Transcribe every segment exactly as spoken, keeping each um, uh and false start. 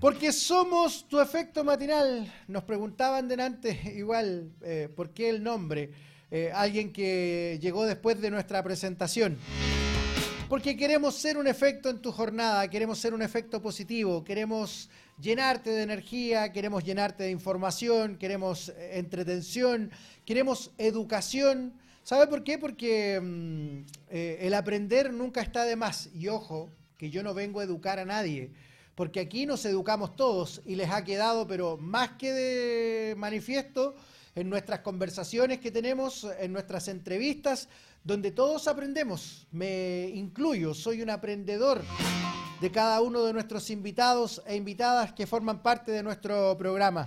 Porque somos tu efecto matinal. Nos preguntaban delante igual, eh, ¿por qué el nombre? Eh, alguien que llegó después de nuestra presentación. Porque queremos ser un efecto en tu jornada, queremos ser un efecto positivo, queremos llenarte de energía, queremos llenarte de información, queremos eh, entretención, queremos educación. ¿Sabe por qué? Porque mmm, eh, el aprender nunca está de más. Y ojo, que yo no vengo a educar a nadie, porque aquí nos educamos todos y les ha quedado, pero más que de manifiesto, en nuestras conversaciones que tenemos, en nuestras entrevistas, donde todos aprendemos. Me incluyo, soy un aprendedor de cada uno de nuestros invitados e invitadas que forman parte de nuestro programa.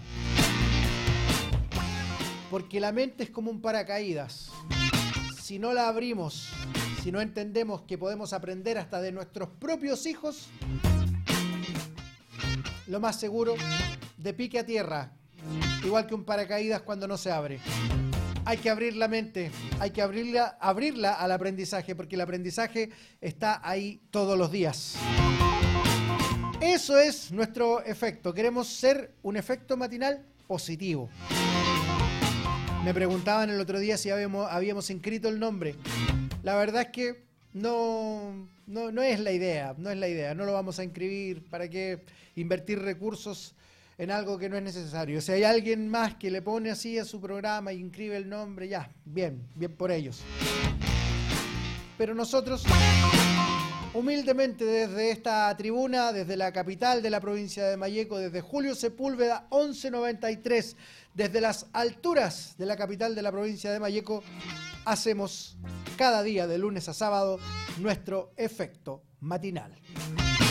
Porque la mente es como un paracaídas. Si no la abrimos, si no entendemos que podemos aprender hasta de nuestros propios hijos, lo más seguro, de pique a tierra, igual que un paracaídas cuando no se abre. Hay que abrir la mente, hay que abrirla, abrirla al aprendizaje, porque el aprendizaje está ahí todos los días. Eso es nuestro efecto. Queremos ser un efecto matinal positivo. Me preguntaban el otro día si habíamos, habíamos inscrito el nombre. La verdad es que no, no, no es la idea, no es la idea. No lo vamos a inscribir. ¿Para qué invertir recursos en algo que no es necesario? Si hay alguien más que le pone así a su programa y inscribe el nombre, ya, bien, bien por ellos. Pero nosotros, humildemente desde esta tribuna, desde la capital de la provincia de Malleco, desde Julio Sepúlveda once noventa y tres, desde las alturas de la capital de la provincia de Malleco, hacemos cada día de lunes a sábado nuestro efecto matinal.